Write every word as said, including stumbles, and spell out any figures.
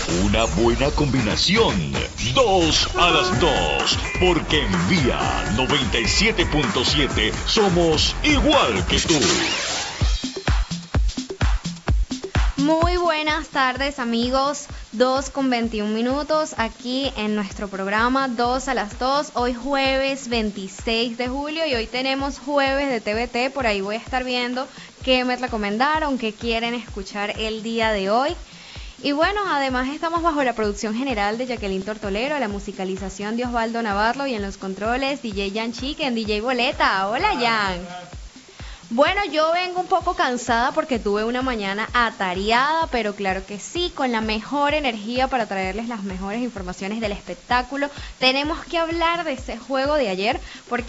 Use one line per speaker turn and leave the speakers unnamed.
Una buena combinación. Dos a las dos. Porque en Vía noventa y siete punto siete somos igual que tú.
Muy buenas tardes, amigos. dos con veintiún minutos aquí en nuestro programa dos a las dos. Hoy jueves veintiséis de julio y hoy tenemos jueves de T V T. Por ahí voy a estar viendo qué me recomendaron, qué quieren escuchar el día de hoy. Y bueno, además estamos bajo la producción general de Jacqueline Tortolero, la musicalización de Osvaldo Navarro y en los controles D J Jan Chicken, D J Boleta. Hola, Jan. Bueno, yo vengo un poco cansada porque tuve una mañana atareada, pero claro que sí, con la mejor energía para traerles las mejores informaciones del espectáculo. Tenemos que hablar de ese juego de ayer, porque